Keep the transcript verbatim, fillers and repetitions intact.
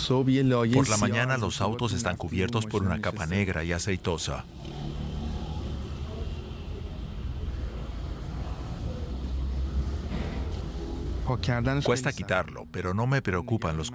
Por la mañana los autos están cubiertos por una capa negra y aceitosa. Cuesta quitarlo, pero no me preocupan los